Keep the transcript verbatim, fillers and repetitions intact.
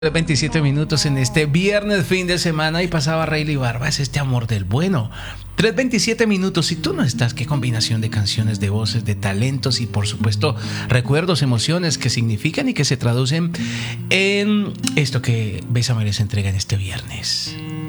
veintisiete minutos en este viernes, fin de semana, y pasaba Rayleigh Barbas, este amor del bueno. tres veintisiete minutos. Si tú no estás, qué combinación de canciones, de voces, de talentos y por supuesto recuerdos, emociones que significan y que se traducen en esto que Bésame les entrega en este viernes.